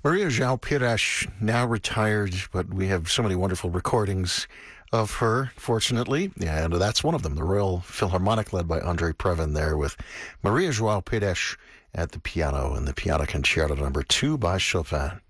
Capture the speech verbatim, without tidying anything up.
Maria João Pires, now retired, but we have so many wonderful recordings of her, fortunately. And that's one of them, the Royal Philharmonic, led by Andre Previn there, with Maria João Pires at the piano and the Piano Concerto number two by Chopin.